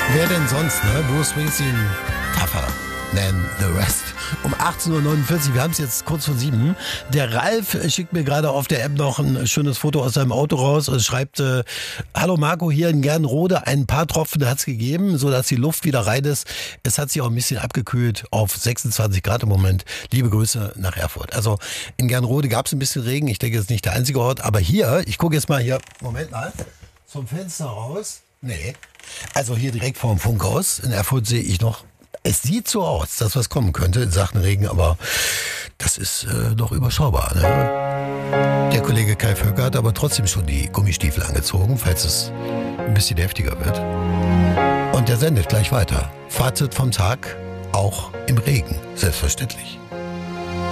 Wer denn sonst, ne? Bruce Springsteen, tougher than the rest. Um 18.49 Uhr, wir haben es jetzt kurz vor 7. Der Ralf schickt mir gerade auf der App noch ein schönes Foto aus seinem Auto raus und schreibt, hallo Marco, hier in Gernrode, ein paar Tropfen hat es gegeben, sodass die Luft wieder rein ist. Es hat sich auch ein bisschen abgekühlt auf 26 Grad im Moment. Liebe Grüße nach Erfurt. Also in Gernrode gab es ein bisschen Regen, ich denke, das ist nicht der einzige Ort, aber hier, ich gucke jetzt mal hier, Moment mal, zum Fenster raus. Nee, also hier direkt vorm Funkhaus in Erfurt sehe ich noch, es sieht so aus, dass was kommen könnte in Sachen Regen, aber das ist doch überschaubar. Ne? Der Kollege Kai Völker hat aber trotzdem schon die Gummistiefel angezogen, falls es ein bisschen heftiger wird. Und der sendet gleich weiter. Fazit vom Tag, auch im Regen, selbstverständlich.